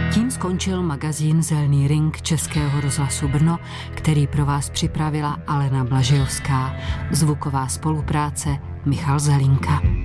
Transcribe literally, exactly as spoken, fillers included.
Tím skončil magazín Zelný ring Českého rozhlasu Brno, který pro vás připravila Alena Blažejovská. Zvuková spolupráce Michal Zelinka.